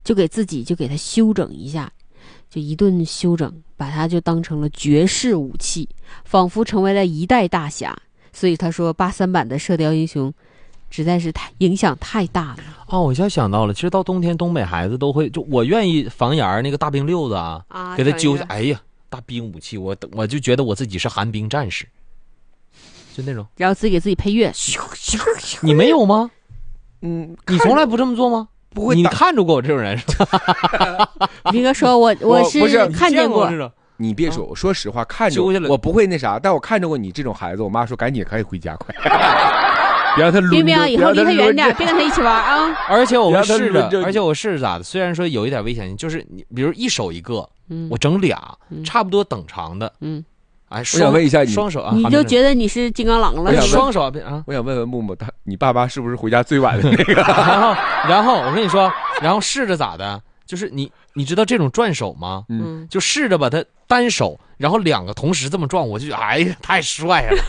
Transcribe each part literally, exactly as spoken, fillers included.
就给自己就给他修整一下，就一顿修整，把他就当成了绝世武器，仿佛成为了一代大侠。所以他说八三版的射雕英雄实在是太影响太大了。 哦，我现在想到了，其实到冬天东北孩子都会，就我愿意房檐那个大冰溜子啊，啊给他揪下，哎呀，大兵武器，我我就觉得我自己是寒冰战士，就那种， 然后自己给自己配乐。 你没有吗？ 嗯， 你从来不这么做吗？ 不会， 你看着过我这种人是吧？ 斌哥说我我是看见过。 你别说，我说实话，看着我不会那啥，但我看着过你这种孩子，我妈说赶紧可以回家，快。别让他抡， 冰冰以后离他远点，别跟他一起玩啊！ 而且我试着，而且我试着咋的？虽然说有一点危险性，就是你比如一手一个，嗯、我整俩、嗯，差不多等长的，嗯，哎， 我想问一下你， 双手啊， 你就觉得你是金刚狼了？ 双手啊， 我想问问木木，他你爸爸是不是回家最晚的那个？ 然后，然后我跟你说，然后试着咋的？就是你你知道这种转手吗？嗯，就试着把它单手，然后两个同时这么转，我就觉得哎呀，太帅了。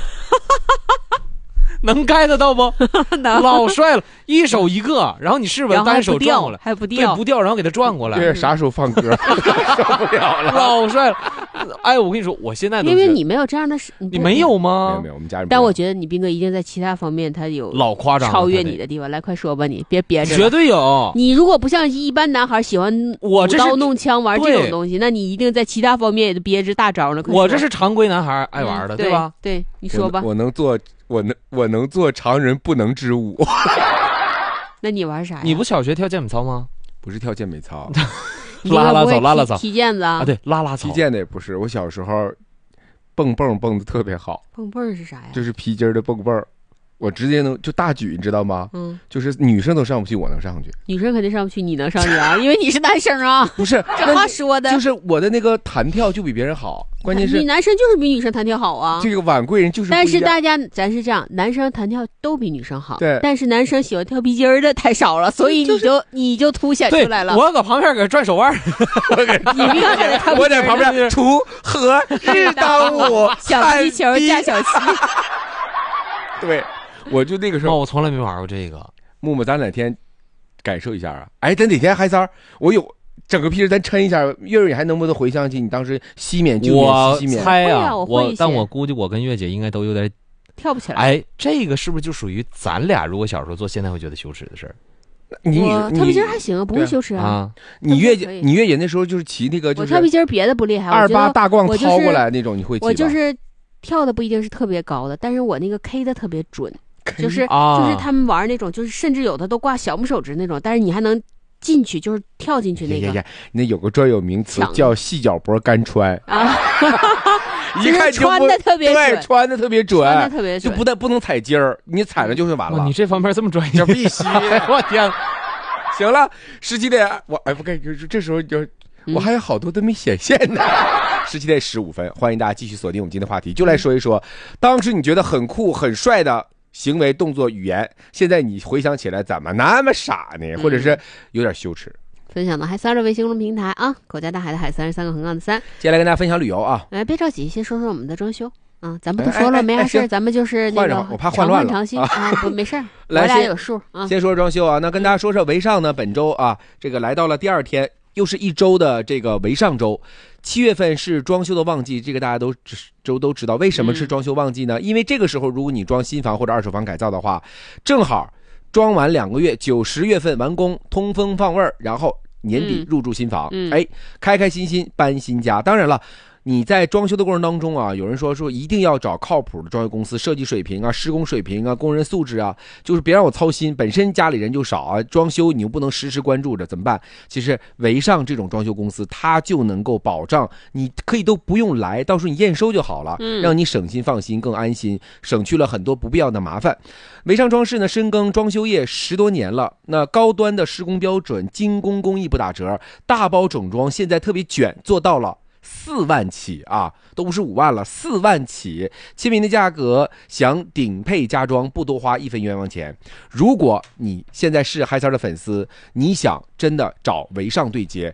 能 get 到不？老帅了，一手一个，然后你试把单手转过来， 还不掉， 对，不掉，然后给它转过来。 这是啥时候放歌？受不了了， 老帅了。哎，我跟你说，我现在都因为你没有这样的事， 你没有吗？ 没有没有，我们家人。 但我觉得你斌哥一定在其他方面他有老夸张超越你的地方。来，快说吧，你别憋着。 绝对有。 你如果不像一般男孩喜欢我舞刀弄枪玩这种东西，那你一定在其他方面也憋着大招呢。 我这是常规男孩爱玩的， 嗯、 对吧？ 对，你说吧。 我, 我能做。我能我能做常人不能之舞。 那你玩啥呀？ 你不小学跳健美操吗？ 不是跳健美操， 拉拉操拉拉操踢毽子 啊, 啊对，拉拉操。 踢毽子也不是，我小时候蹦蹦蹦的特别好。 蹦蹦是啥呀？ 就是皮筋的蹦蹦，我直接能就大举，你知道吗？嗯，就是女生都上不去，我能上去。 女生肯定上不去，你能上去啊？因为你是男生啊。 不是这话说的， 就是我的那个弹跳就比别人好。关键是你男生就是比女生弹跳好啊。 这个晚贵人就是不一样。 但是大家咱是这样，男生弹跳都比女生好。 对。 但是男生喜欢跳皮筋的太少了，所以你就、就是、你就凸显出来了。 我搁旁边给转手腕， 我给你别给他我在旁边锄禾日当午， 小皮球架小旗。 对。我就那个时候， 我从来没玩过这个。 木木，咱哪天感受一下啊？哎，咱哪天嗨三儿，我有整个皮筋，咱抻一下，月月你还能不能回想起你当时西缅就我西缅？ 猜啊， 我, 我但我估计我跟月姐应该都有点跳不起来。 哎，这个是不是就属于咱俩如果小时候做，现在会觉得羞耻的事儿？ 你跳皮筋还行，不会羞耻啊。 啊你月姐，你月姐那时候就是骑那个，就是我跳皮筋别的不厉害， 二八大杠掏过来那种，你会骑吧？ 我就是跳的不一定是特别高的，但是我那个 K 的特别准。就是、 啊、 就是他们玩那种，就是甚至有的都挂小拇手指那种，但是你还能进去，就是跳进去那个。 呀呀呀那有个专有名词叫细脚脖干穿啊，一看就穿的特别准， 对，穿的特别准， 穿的特别准， 就不带不能踩筋儿，你踩了就是完了。 你这方面这么专业， 必须！我天，行了，十七点，我哎不该，这时候就我还有好多都没显现呢。十七点十五分，欢迎大家继续锁定我们今天的话题，就来说一说当时你觉得很酷很帅的行为动作语言，现在你回想起来怎么那么傻呢？或者是有点羞耻。嗯、 分享到海三的微信公众平台啊，口加大海的海，三十三个横杠的三。 接下来跟大家分享旅游啊， 哎，别着急，先说说我们的装修啊，咱们都说了、哎哎、没啥事、哎，咱们就是那个我怕换乱了常新啊，不没事， 我俩有数啊。 先说装修啊，那跟大家说说潍上呢，本周啊，这个来到了第二天，又是一周的这个潍上周。七月份是装修的旺季，这个大家都都都知道。为什么是装修旺季呢？嗯、因为这个时候，如果你装新房或者二手房改造的话，正好装完两个月，九十月份完工，通风放味儿，然后年底入住新房，嗯、哎，开开心心搬新家。当然了。你在装修的过程当中啊，有人说说一定要找靠谱的装修公司，设计水平啊、施工水平啊、工人素质啊，就是别让我操心。本身家里人就少啊，装修你又不能时时关注着，怎么办？其实潍上这种装修公司，它就能够保障你可以都不用来，到时候你验收就好了，让你省心放心更安心，省去了很多不必要的麻烦。潍上装饰呢，深耕装修业十多年了，那高端的施工标准，精工工艺不打折，大包整装，现在特别卷，做到了。四万起啊，都不是五万了，四万起，亲民的价格，享顶配家装，不多花一分冤枉钱。如果你现在是嗨三的粉丝，你想真的找潍上对接，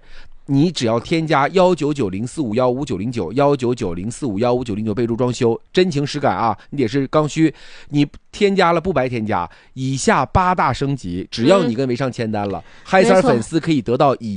你只要添加幺九九零四五幺五九零九幺九九零四五幺五九零九，备注装修，真情实感啊，你得是刚需。你添加了不白添加，以下八大升级，只要你跟维尚签单了，嗨三粉丝可以得到以